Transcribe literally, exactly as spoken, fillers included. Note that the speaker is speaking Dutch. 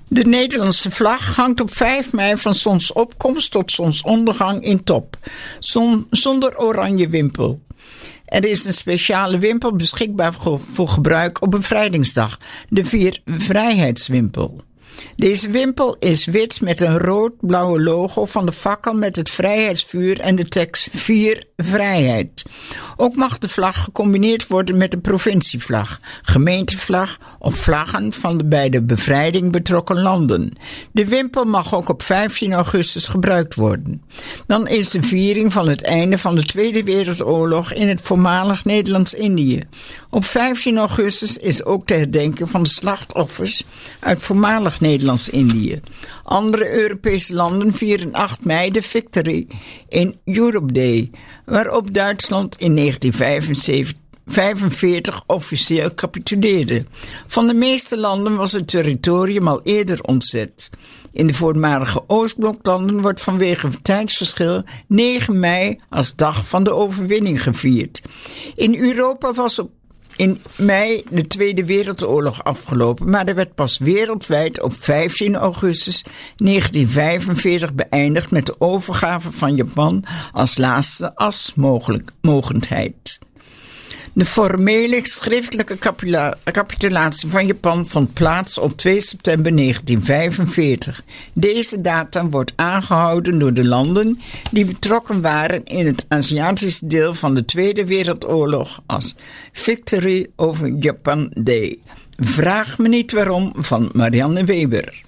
De Nederlandse vlag hangt op vijf mei van zonsopkomst tot zonsondergang in top, zon, zonder oranje wimpel. Er is een speciale wimpel beschikbaar voor gebruik op bevrijdingsdag, de vier vrijheidswimpel. Deze wimpel is wit met een rood-blauwe logo van de fakkel met het vrijheidsvuur en de tekst vier vrijheid. Ook mag de vlag gecombineerd worden met de provincievlag, gemeentevlag of vlaggen van de bij de bevrijding betrokken landen. De wimpel mag ook op vijftien augustus gebruikt worden. Dan is de viering van het einde van de Tweede Wereldoorlog in het voormalig Nederlands-Indië. Op vijftien augustus is ook te herdenken van de slachtoffers uit voormalig Nederlands-Indië. Andere Europese landen vieren acht mei de Victory in Europe Day, waarop Duitsland in negentien vijfenveertig officieel capituleerde. Van de meeste landen was het territorium al eerder ontzet. In de voormalige Oostbloklanden wordt vanwege het tijdsverschil negen mei als dag van de overwinning gevierd. In Europa was op in mei de Tweede Wereldoorlog afgelopen, maar er werd pas wereldwijd op vijftien augustus negentien vijfenveertig beëindigd met de overgave van Japan als laatste asmogendheid. De formele schriftelijke capitula- capitulatie van Japan vond plaats op twee september negentien vijfenveertig. Deze datum wordt aangehouden door de landen die betrokken waren in het Aziatische deel van de Tweede Wereldoorlog als Victory over Japan Day. Vraag me niet waarom, van Marianne Weber.